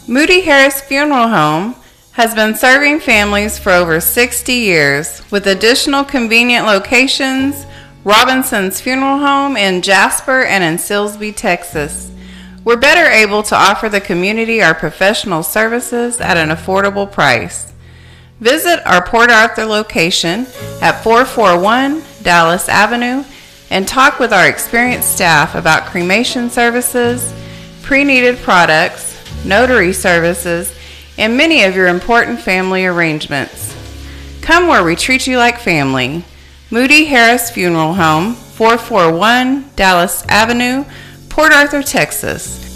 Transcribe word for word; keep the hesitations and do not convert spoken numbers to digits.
Moody Harris Funeral Home has been serving families for over sixty years with additional convenient locations, Robinson's Funeral Home in Jasper and in Silsbee, Texas. We're better able to offer the community our professional services at an affordable price. Visit our Port Arthur location at four forty-one Dallas Avenue and talk with our experienced staff about cremation services, pre-needed products, notary services, and many of your important family arrangements. Come where we treat you like family. Moody Harris Funeral Home, four forty-one Dallas Avenue, Port Arthur, Texas.